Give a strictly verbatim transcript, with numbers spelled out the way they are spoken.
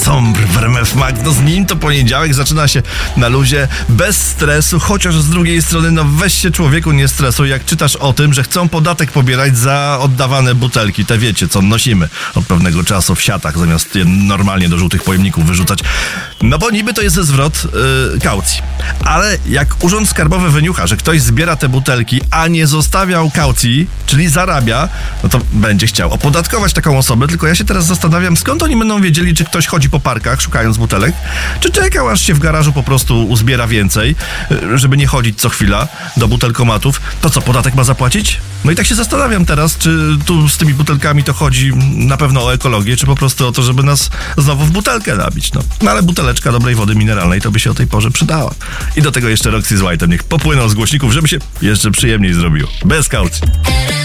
sombre w R M F Max. No z nim to poniedziałek zaczyna się na luzie, bez stresu, chociaż z drugiej strony, no weź się człowieku nie stresuj, jak czytasz o tym, że chcą podatek pobierać za oddawane butelki. Te wiecie, co nosimy od pewnego czasu w siatach, zamiast je normalnie do żółtych pojemników wyrzucać. No bo niby to jest zwrot yy, kaucji. Ale jak Urząd Skarbowy wyniucha, że ktoś zbiera te butelki, a nie zostawiał kaucji, czyli zarabia, no to będzie chciał opodatkować taką osobę. Tylko ja się teraz zastanawiam, skąd oni będą wiedzieli, czy ktoś chodzi po parkach szukając butelek, czy czekał, aż się w garażu po prostu uzbiera więcej, żeby nie chodzić co chwila do butelkomatów. To co, podatek ma zapłacić? No i tak się zastanawiam teraz, czy tu z tymi butelkami to chodzi na pewno o ekologię, czy po prostu o to, żeby nas znowu w butelkę nabić. No, no ale buteleczka dobrej wody mineralnej to by się o tej porze przydała. I do tego jeszcze Roxy z White'em niech popłyną z głośników, żeby się jeszcze przyjemniej zrobiło. Bez kaucji.